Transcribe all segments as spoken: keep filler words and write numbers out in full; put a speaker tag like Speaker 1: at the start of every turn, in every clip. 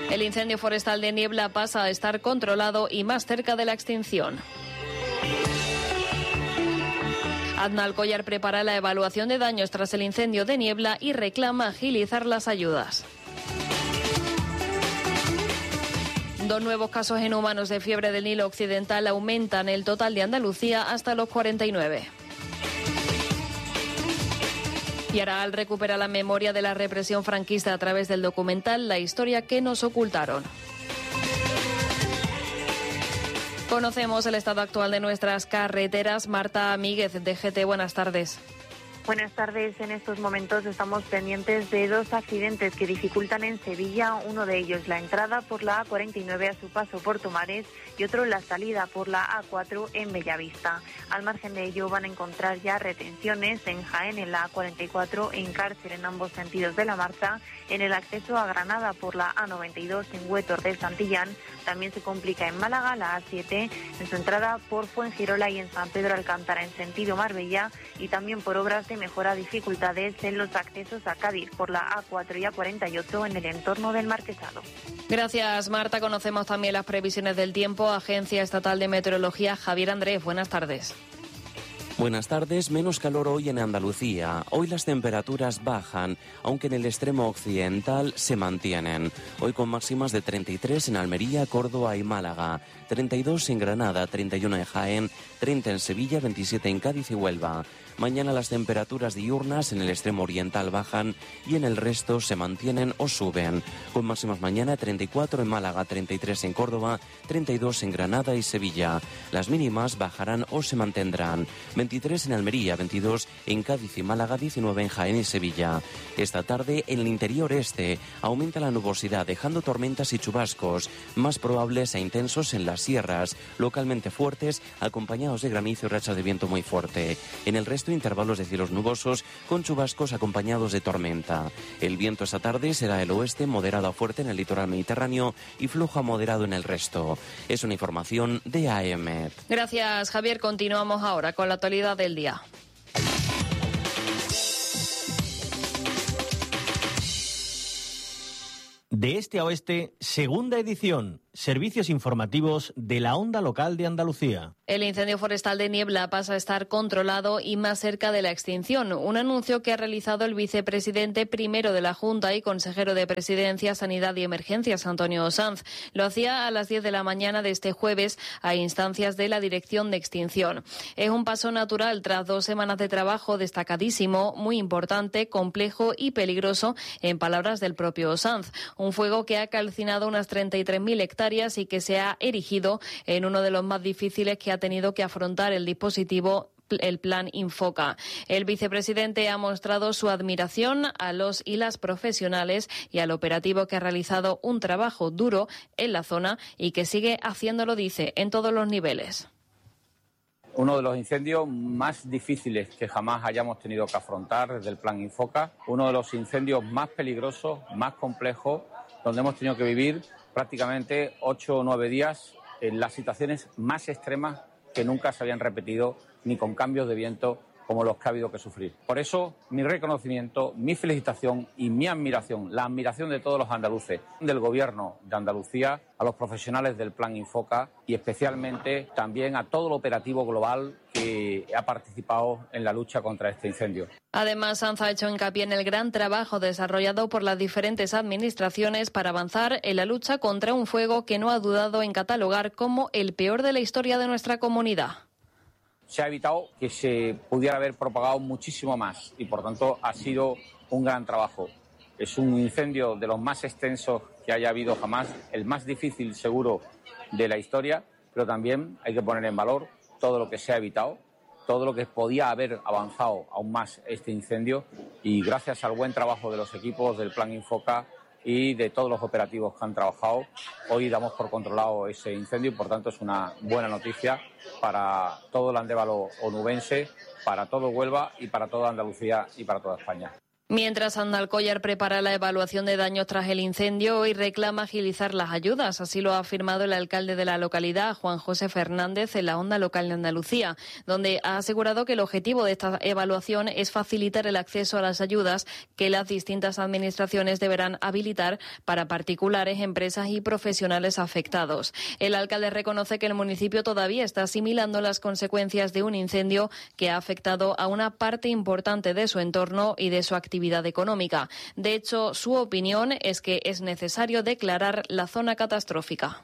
Speaker 1: El incendio forestal de Niebla pasa a estar controlado y más cerca de la extinción. Aznalcóllar prepara la evaluación de daños tras el incendio de Niebla y reclama agilizar las ayudas. Dos nuevos casos en humanos de fiebre del Nilo Occidental aumentan el total de Andalucía hasta los cuarenta y nueve. Y Araal recupera la memoria de la represión franquista a través del documental La historia que nos ocultaron. Conocemos el estado actual de nuestras carreteras. Marta Míguez, de G T, buenas tardes.
Speaker 2: Buenas tardes. En estos momentos estamos pendientes de dos accidentes que dificultan en Sevilla. Uno de ellos la entrada por la A cuarenta y nueve a su paso por Tomares y otro la salida por la A cuatro en Bellavista. Al margen de ello van a encontrar ya retenciones en Jaén en la A cuarenta y cuatro, en Cárcer en ambos sentidos de la marcha, en el acceso a Granada por la A noventa y dos en Huétor del Santillán. También se complica en Málaga la A siete en su entrada por Fuengirola y en San Pedro Alcántara en sentido Marbella, y también por obras de mejora dificultades en los accesos a Cádiz por la A cuatro y A cuarenta y ocho en el entorno del Marquesado.
Speaker 1: Gracias, Marta. Conocemos también las previsiones del tiempo. Agencia Estatal de Meteorología, Javier Andrés, buenas tardes.
Speaker 3: Buenas tardes. Menos calor hoy en Andalucía. Hoy las temperaturas bajan, aunque en el extremo occidental se mantienen. Hoy con máximas de treinta y tres en Almería, Córdoba y Málaga, treinta y dos en Granada, treinta y uno en Jaén, treinta en Sevilla, veintisiete en Cádiz y Huelva. Mañana las temperaturas diurnas en el extremo oriental bajan y en el resto se mantienen o suben. Con máximas mañana treinta y cuatro en Málaga, treinta y tres en Córdoba, treinta y dos en Granada y Sevilla. Las mínimas bajarán o se mantendrán. veintitrés en Almería, veintidós en Cádiz y Málaga, diecinueve en Jaén y Sevilla. Esta tarde en el interior este aumenta la nubosidad, dejando tormentas y chubascos más probables e intensos en las sierras, localmente fuertes, acompañados de granizo y rachas de viento muy fuerte. En el resto intervalos de cielos nubosos con chubascos acompañados de tormenta. El viento esta tarde será del oeste, moderado a fuerte en el litoral mediterráneo y flojo a moderado en el resto. Es una información de A E M E T.
Speaker 1: Gracias, Javier. Continuamos ahora con la actualidad del día.
Speaker 4: De este a oeste, segunda edición. Servicios informativos de la onda local de Andalucía.
Speaker 1: El incendio forestal de Niebla pasa a estar controlado y más cerca de la extinción. Un anuncio que ha realizado el vicepresidente primero de la Junta y consejero de Presidencia, Sanidad y Emergencias, Antonio Sanz. Lo hacía a las diez de la mañana de este jueves a instancias de la Dirección de Extinción. Es un paso natural tras dos semanas de trabajo destacadísimo, muy importante, complejo y peligroso, en palabras del propio Sanz. Un fuego que ha calcinado unas treinta y tres mil hectáreas y que se ha erigido en uno de los más difíciles que ha tenido que afrontar el dispositivo, el Plan Infoca. El vicepresidente ha mostrado su admiración a los y las profesionales y al operativo que ha realizado un trabajo duro en la zona y que sigue haciéndolo, dice, en todos los niveles.
Speaker 5: Uno de los incendios más difíciles que jamás hayamos tenido que afrontar desde el Plan Infoca, uno de los incendios más peligrosos, más complejos, donde hemos tenido que vivir prácticamente ocho o nueve días en las situaciones más extremas que nunca se habían repetido, ni con cambios de viento como los que ha habido que sufrir. Por eso, mi reconocimiento, mi felicitación y mi admiración, la admiración de todos los andaluces, del Gobierno de Andalucía, a los profesionales del Plan Infoca y especialmente también a todo el operativo global que ha participado en la lucha contra este incendio.
Speaker 1: Además, Sanz ha hecho hincapié en el gran trabajo desarrollado por las diferentes administraciones para avanzar en la lucha contra un fuego que no ha dudado en catalogar como el peor de la historia de nuestra comunidad.
Speaker 5: Se ha evitado que se pudiera haber propagado muchísimo más y, por tanto, ha sido un gran trabajo. Es un incendio de los más extensos que haya habido jamás, el más difícil, seguro, de la historia, pero también hay que poner en valor todo lo que se ha evitado, todo lo que podía haber avanzado aún más este incendio, y gracias al buen trabajo de los equipos del Plan Infoca y de todos los operativos que han trabajado, hoy damos por controlado ese incendio y, por tanto, es una buena noticia para todo el andévalo onubense, para todo Huelva y para toda Andalucía y para toda España.
Speaker 1: Mientras Andalcollar prepara la evaluación de daños tras el incendio, hoy reclama agilizar las ayudas. Así lo ha afirmado el alcalde de la localidad, Juan José Fernández, en la Onda Local de Andalucía, donde ha asegurado que el objetivo de esta evaluación es facilitar el acceso a las ayudas que las distintas administraciones deberán habilitar para particulares, empresas y profesionales afectados. El alcalde reconoce que el municipio todavía está asimilando las consecuencias de un incendio que ha afectado a una parte importante de su entorno y de su actividad económica. De hecho, su opinión es que es necesario declarar la zona catastrófica.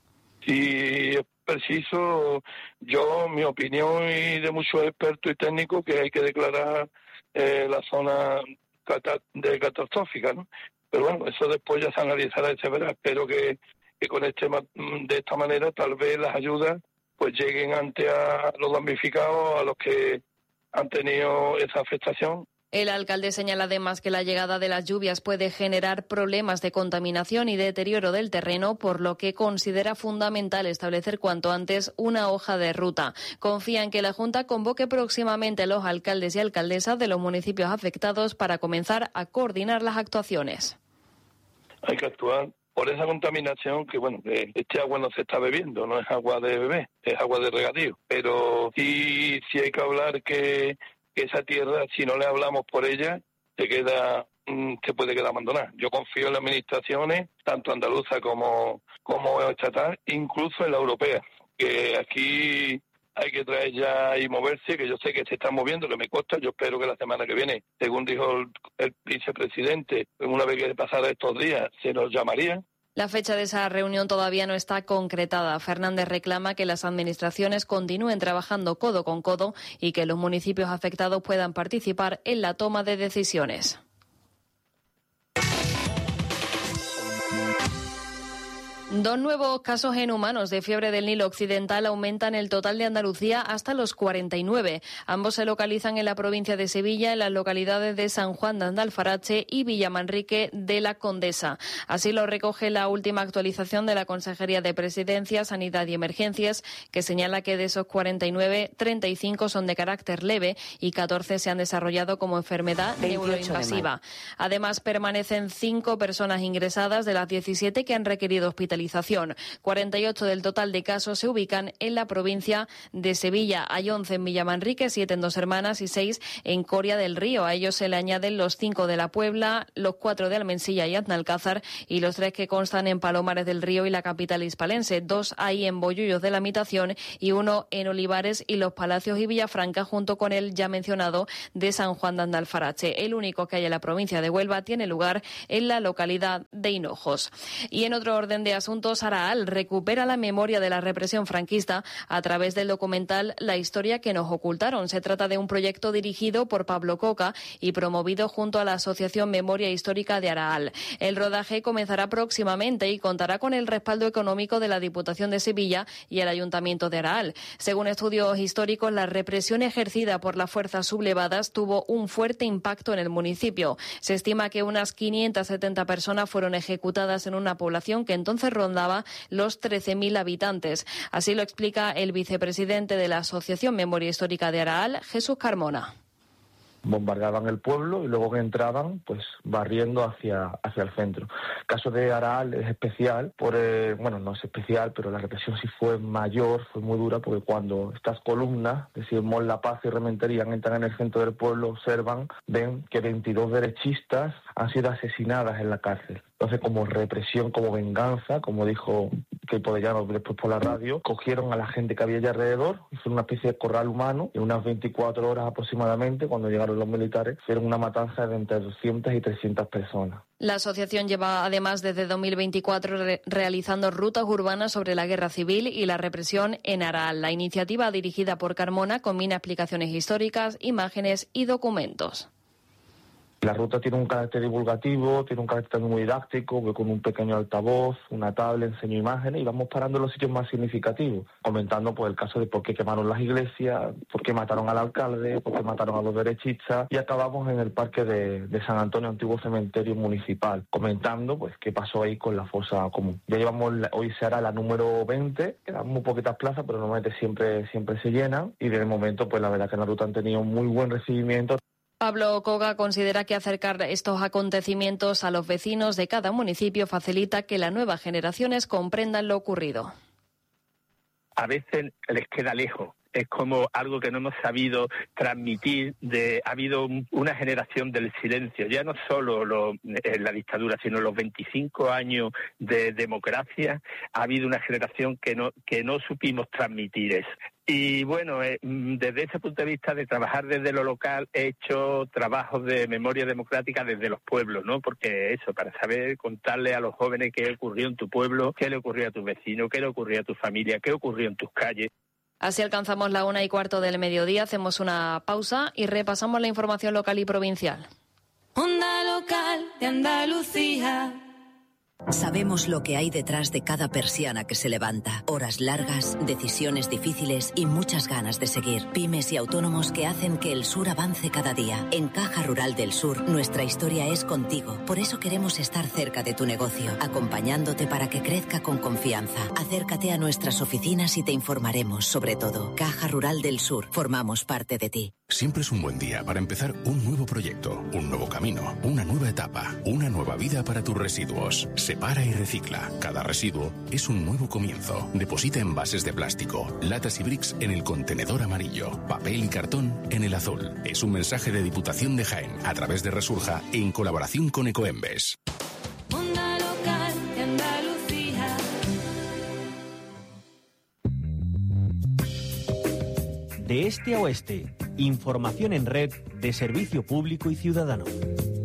Speaker 6: Si es preciso, yo, mi opinión y de muchos expertos y técnicos, que hay que declarar eh, la zona cata- de catastrófica, ¿no? Pero bueno, eso después ya se analizará y se verá. Espero que, que con este de esta manera tal vez las ayudas pues lleguen ante a los damnificados, a los que han tenido esa afectación.
Speaker 1: El alcalde señala además que la llegada de las lluvias puede generar problemas de contaminación y deterioro del terreno, por lo que considera fundamental establecer cuanto antes una hoja de ruta. Confía en que la Junta convoque próximamente a los alcaldes y alcaldesas de los municipios afectados para comenzar a coordinar las actuaciones.
Speaker 6: Hay que actuar por esa contaminación que, bueno, que este agua no se está bebiendo, no es agua de bebé, es agua de regadío. Pero sí, sí hay que hablar que esa tierra, si no le hablamos por ella, se queda, se puede quedar abandonada. Yo confío en las administraciones, tanto andaluza como, como estatal, incluso en la europea, que aquí hay que traer ya y moverse, que yo sé que se están moviendo, que me consta. Yo espero que la semana que viene, según dijo el, el vicepresidente, una vez que pasara estos días, se nos llamaría.
Speaker 1: La fecha de esa reunión todavía no está concretada. Fernández reclama que las administraciones continúen trabajando codo con codo y que los municipios afectados puedan participar en la toma de decisiones. Dos nuevos casos en humanos de fiebre del Nilo Occidental aumentan el total de Andalucía hasta los cuarenta y nueve. Ambos se localizan en la provincia de Sevilla, en las localidades de San Juan de Andalfarache y Villamanrique de la Condesa. Así lo recoge la última actualización de la Consejería de Presidencia, Sanidad y Emergencias, que señala que de esos cuarenta y nueve, treinta y cinco son de carácter leve y catorce se han desarrollado como enfermedad neuroinvasiva. Además, permanecen cinco personas ingresadas de las diecisiete que han requerido hospitalización. cuarenta y ocho del total de casos se ubican en la provincia de Sevilla. Hay once en Villamanrique, siete en Dos Hermanas y seis en Coria del Río. A ellos se le añaden los cinco de La Puebla, los cuatro de Almensilla y Aznalcázar y los tres que constan en Palomares del Río y la capital hispalense. Dos hay en Bollullos de la Mitación y uno en Olivares y Los Palacios y Villafranca, junto con el ya mencionado de San Juan de Andalfarache. El único que hay en la provincia de Huelva tiene lugar en la localidad de Hinojos. Y en otro orden de asuntos, Araal recupera la memoria de la represión franquista a través del documental La historia que nos ocultaron. Se trata de un proyecto dirigido por Pablo Coca y promovido junto a la Asociación Memoria Histórica de Araal. El rodaje comenzará próximamente y contará con el respaldo económico de la Diputación de Sevilla y el Ayuntamiento de Araal. Según estudios históricos, la represión ejercida por las fuerzas sublevadas tuvo un fuerte impacto en el municipio. Se estima que unas quinientas setenta personas fueron ejecutadas en una población que entonces rondaba los trece mil habitantes. Así lo explica el vicepresidente de la Asociación Memoria Histórica de Araal, Jesús Carmona.
Speaker 7: Bombardeaban el pueblo y luego que entraban, pues barriendo hacia hacia el centro. El caso de Araal es especial, por eh, bueno, no es especial, pero la represión sí fue mayor, fue muy dura, porque cuando estas columnas, decimos La Paz y Rementería, entran en el centro del pueblo, observan, ven que veintidós derechistas han sido asesinadas en la cárcel. Entonces, como represión, como venganza, como dijo que Podellano después por la radio, cogieron a la gente que había allá alrededor, hicieron una especie de corral humano, y en unas veinticuatro horas aproximadamente, cuando llegaron los militares, hicieron una matanza de entre doscientas y trescientas personas.
Speaker 1: La asociación lleva además desde dos mil veinticuatro re- realizando rutas urbanas sobre la guerra civil y la represión en Araal. La iniciativa, dirigida por Carmona, combina explicaciones históricas, imágenes y documentos.
Speaker 7: La ruta tiene un carácter divulgativo, tiene un carácter muy didáctico, que con un pequeño altavoz, una tablet, enseño imágenes y vamos parando en los sitios más significativos, comentando pues el caso de por qué quemaron las iglesias, por qué mataron al alcalde, por qué mataron a los derechistas, y acabamos en el parque de, de San Antonio, antiguo cementerio municipal, comentando pues qué pasó ahí con la fosa común. Ya llevamos, hoy se hará la número veinte, quedan muy poquitas plazas, pero normalmente siempre, siempre se llenan, y de momento pues la verdad que en la ruta han tenido muy buen recibimiento.
Speaker 1: Pablo Coga considera que acercar estos acontecimientos a los vecinos de cada municipio facilita que las nuevas generaciones comprendan lo ocurrido.
Speaker 8: A veces les queda lejos. Es como algo que no hemos sabido transmitir. De, ha habido una generación del silencio, ya no solo lo, en la dictadura, sino los veinticinco años de democracia. Ha habido una generación que no, que no supimos transmitir eso. Y bueno, eh, desde ese punto de vista de trabajar desde lo local, he hecho trabajos de memoria democrática desde los pueblos, ¿no? Porque eso, para saber contarle a los jóvenes qué ocurrió en tu pueblo, qué le ocurrió a tus vecinos, qué le ocurrió a tu familia, qué ocurrió en tus calles.
Speaker 1: Así alcanzamos la una y cuarto del mediodía, hacemos una pausa y repasamos la información local y provincial.
Speaker 9: Onda Local de Andalucía.
Speaker 10: Sabemos lo que hay detrás de cada persiana que se levanta. Horas largas, decisiones difíciles y muchas ganas de seguir. Pymes y autónomos que hacen que el sur avance cada día. En Caja Rural del Sur, nuestra historia es contigo. Por eso queremos estar cerca de tu negocio, acompañándote para que crezca con confianza. Acércate a nuestras oficinas y te informaremos sobre todo. Caja Rural del Sur, formamos parte de ti.
Speaker 11: Siempre es un buen día para empezar un nuevo proyecto, un nuevo camino, una nueva etapa, una nueva vida para tus residuos. Separa y recicla. Cada residuo es un nuevo comienzo. Deposita envases de plástico, latas y bricks en el contenedor amarillo, papel y cartón en el azul. Es un mensaje de Diputación de Jaén a través de Resurja en colaboración con Ecoembes.
Speaker 9: Onda Local de Andalucía.
Speaker 4: De este a oeste, información en red de servicio público y ciudadano.